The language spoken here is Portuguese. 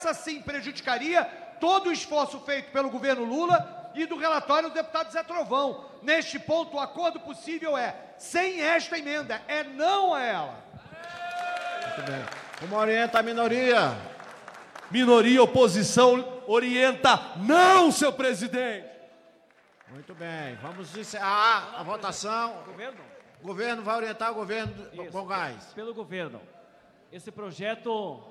Assim prejudicaria todo o esforço feito pelo governo Lula e do relatório do deputado Zé Trovão. Neste ponto, o acordo possível é sem esta emenda, é não a ela. Muito bem. Como orienta a minoria? Minoria, oposição, orienta não, seu presidente. Muito bem. Vamos encerrar a votação. O governo vai orientar o governo do Bom Gás. Pelo governo. Esse projeto